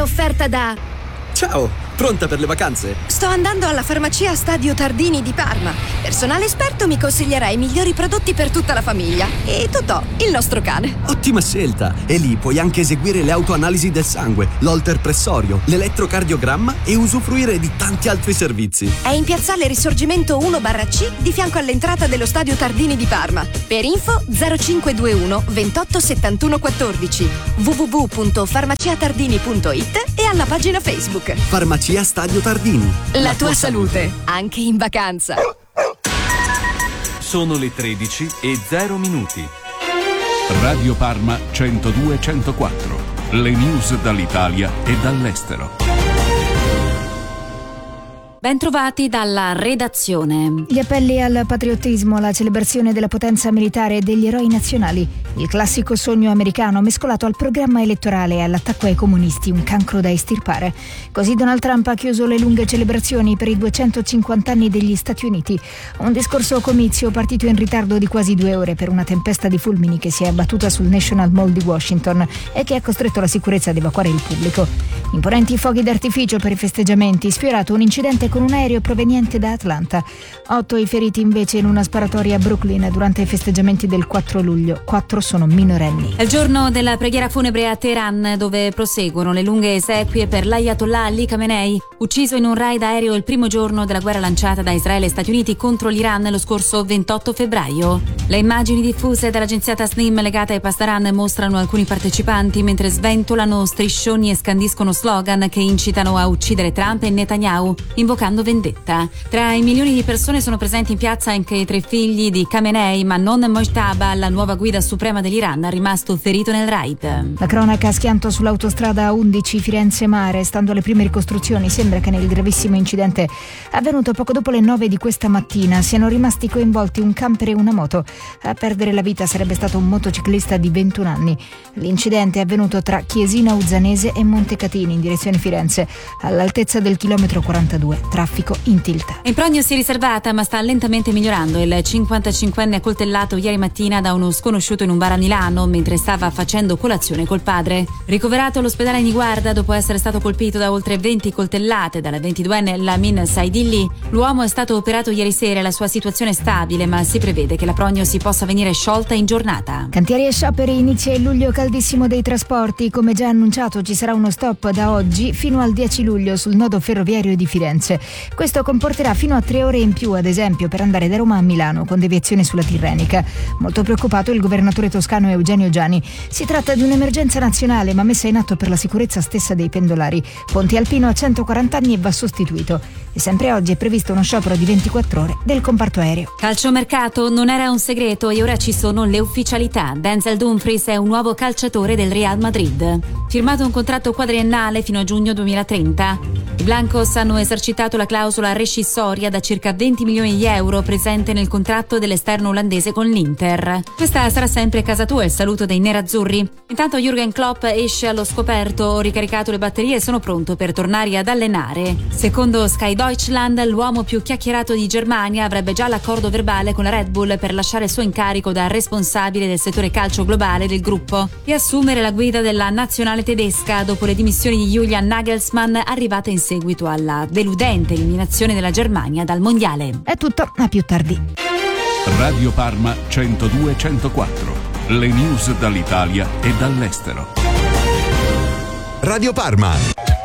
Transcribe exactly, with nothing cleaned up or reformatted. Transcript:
offerta da... Ciao, pronta per le vacanze? Sto andando alla farmacia Stadio Tardini di Parma. Personale esperto mi consiglierà i migliori prodotti per tutta la famiglia. E Totò, il nostro cane. Ottima scelta! E lì puoi anche eseguire le autoanalisi del sangue, l'holter pressorio, l'elettrocardiogramma e usufruire di tanti altri servizi. È in piazzale Risorgimento uno barra C, di fianco all'entrata dello Stadio Tardini di Parma. Per info zero cinque due uno ventotto settantuno quattordici, w w w punto farmaciatardini punto it e alla pagina Facebook. Farmacia Stadio Tardini. La, La tua, tua salute, salute, anche in vacanza. Sono le tredici e zero minuti. Radio Parma centodue centoquattro. Le news dall'Italia e dall'estero. Bentrovati dalla redazione. Gli appelli al patriottismo, la celebrazione della potenza militare e degli eroi nazionali, il classico sogno americano mescolato al programma elettorale e all'attacco ai comunisti, un cancro da estirpare. Così Donald Trump ha chiuso le lunghe celebrazioni per i duecentocinquanta anni degli Stati Uniti. Un discorso comizio partito in ritardo di quasi due ore per una tempesta di fulmini che si è abbattuta sul National Mall di Washington e che ha costretto la sicurezza ad evacuare il pubblico. Imponenti fuochi d'artificio per i festeggiamenti, sfiorato un incidente con un aereo proveniente da Atlanta. Otto i feriti invece in una sparatoria a Brooklyn durante i festeggiamenti del quattro luglio. Quattro sono minorenni. È il giorno della preghiera funebre a Teheran, dove proseguono le lunghe esequie per l'Ayatollah Ali Khamenei, ucciso in un raid aereo il primo giorno della guerra lanciata da Israele e Stati Uniti contro l'Iran lo scorso ventotto febbraio. Le immagini diffuse dall'agenzia Tasnim legate ai Pasdaran mostrano alcuni partecipanti mentre sventolano striscioni e scandiscono slogan che incitano a uccidere Trump e Netanyahu, invocando vendetta. Tra i milioni di persone sono presenti in piazza anche i tre figli di Khamenei, ma non Mojtaba, la nuova guida suprema dell'Iran, rimasto ferito nel raid. La cronaca a schianto sull'autostrada A undici Firenze-Mare. Stando alle prime ricostruzioni, sembra che nel gravissimo incidente avvenuto poco dopo le nove di questa mattina siano rimasti coinvolti un camper e una moto. A perdere la vita sarebbe stato un motociclista di ventuno anni. L'incidente è avvenuto tra Chiesina Uzzanese e Montecatini in direzione Firenze, all'altezza del chilometro quarantadue. Traffico in tilt. In prognosi riservata, ma sta lentamente migliorando. Il cinquantacinquenne accoltellato ieri mattina da uno sconosciuto in un bar a Milano mentre stava facendo colazione col padre. Ricoverato all'ospedale Niguarda dopo essere stato colpito da oltre venti coltellate dalla ventiduenne Lamin Saidilli, l'uomo è stato operato ieri sera e la sua situazione è stabile, ma si prevede che la prognosi possa venire sciolta in giornata. Cantieri e scioperi, inizia il luglio caldissimo dei trasporti. Come già annunciato, ci sarà uno stop da oggi fino al dieci luglio sul nodo ferroviario di Firenze. Questo comporterà fino a tre ore in più, ad esempio, per andare da Roma a Milano con deviazione sulla Tirrenica. Molto preoccupato il governatore toscano Eugenio Giani. Si tratta di un'emergenza nazionale, ma messa in atto per la sicurezza stessa dei pendolari. Ponte Alpino ha centoquaranta anni e va sostituito. E sempre oggi è previsto uno sciopero di ventiquattro ore del comparto aereo. Calciomercato non era un segreto e ora ci sono le ufficialità. Denzel Dumfries è un nuovo calciatore del Real Madrid. Firmato un contratto quadriennale fino a giugno duemilatrenta. I Blancos hanno esercitato la clausola rescissoria da circa venti milioni di euro presente nel contratto dell'esterno olandese con l'Inter. Questa sarà sempre casa tua, il saluto dei nerazzurri. Intanto Jürgen Klopp esce allo scoperto, ho ricaricato le batterie e sono pronto per tornare ad allenare. Secondo Sky Deutschland, l'uomo più chiacchierato di Germania avrebbe già l'accordo verbale con la Red Bull per lasciare il suo incarico da responsabile del settore calcio globale del gruppo e assumere la guida della nazionale tedesca dopo le dimissioni di Julian Nagelsmann arrivate in seguito alla deludente eliminazione della Germania dal mondiale. È tutto, a più tardi. Radio Parma centodue centoquattro. Le news dall'Italia e dall'estero. Radio Parma.